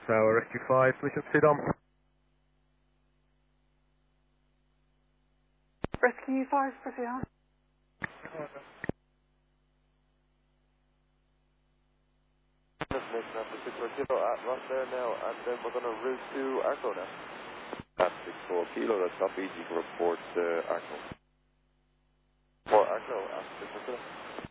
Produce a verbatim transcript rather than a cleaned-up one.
Tower, Rescue five, permission to feed on. Rescue five, proceed on. Destination after six four kilo at Ross there now, and then we're going to route to Arco now. At six four kilo, that's not easy to report to Arco. For Arco, at six four kilo.